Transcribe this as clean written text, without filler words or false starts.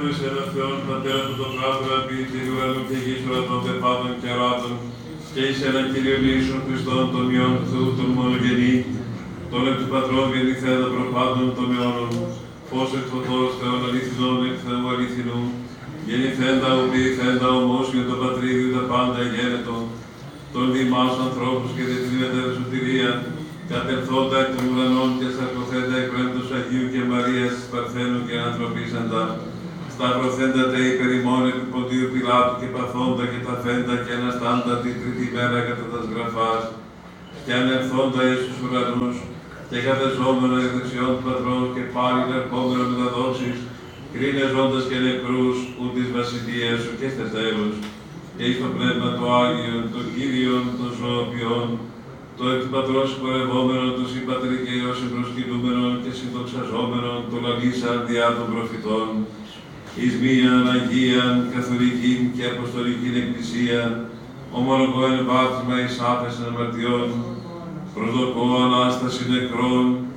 σε ένα Θεόν, Πατέρα του το Κράτορα, ποιητή ουρανού και γης ουρατών τεπάτων και αράτων, και εις έναν Κύριον Ιησούν Χριστόν, τον Υιόν του Θεού, τον μονογενή, τον εκ του Πατρός γεννηθέντα προπάντων των αιώνων, φως εκ φωτός Θεόν αληθινών εκ Θεού αληθινού, γεννηθέντα οποιηθέντα ομόσιον το Πατρίδιο τα πάντα γένετο, των διμάς ανθρώπους και δε την ιδιαίτερη σωτηρία, κατελθόντα εκ των ουρανών και σαρκωθέντα εκ Πνεύματος Αγίου και Μαρίας Παρθένου και ανθρωπίσαντα, σταυρωθέντα τε υπερ ημών επί Ποντίου Πιλάτου και παθόντα και ταφέντα και αναστάντα την τρίτη μέρα κατά τας γραφάς, και ανερθόντα εις τους ουρανούς, και κατεζόμενο εκ δεξιών του Πατρός και πάλι ερχόμενο με τα δόξης, κρίνε ζώντας και νεκρούς, ου της βασιλείας σου και στες τέλος, και εις το Πνεύμα το Άγιον, το Κύριον, των ζωοποιών, το εκ του Πατρός υπορευόμενον, το συμπατρί και Υιός συμπροσκυνούμενον και συνδοξαζόμενον, το λαλήσαν διά των προφητών, εις μίαν Αγίαν, Καθολικήν και Αποστολικήν Εκκλησίαν, ομολογώ εν βάπτισμα εις άφεσεν αμαρτιών, προσδοκώ Ανάσταση νεκρών